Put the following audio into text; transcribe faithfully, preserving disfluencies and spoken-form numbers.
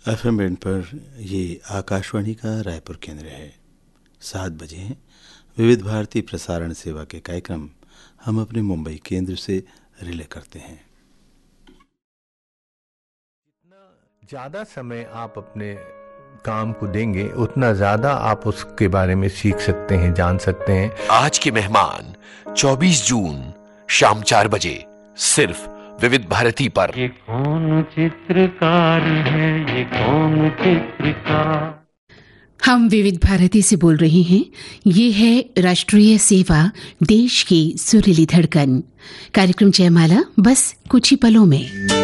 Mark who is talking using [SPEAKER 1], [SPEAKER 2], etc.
[SPEAKER 1] F M band पर ये आकाशवाणी का रायपुर केंद्र है। सात बजे हैं। विविध भारती प्रसारण सेवा के कार्यक्रम हम अपने मुंबई केंद्र से रिले करते हैं।
[SPEAKER 2] जितना ज़्यादा समय आप अपने काम को देंगे उतना ज़्यादा आप उसके बारे में सीख सकते हैं, जान सकते हैं।
[SPEAKER 3] आज के मेहमान चौबीस जून शाम चार बजे सिर्फ विविध भारती पर।
[SPEAKER 4] ये कौन चित्रकार है, ये कौन चित्रकार।
[SPEAKER 5] हम विविध भारती से बोल रहे हैं। ये है राष्ट्रीय सेवा, देश की सुरीली धड़कन। कार्यक्रम जयमाला बस कुछ ही पलों में।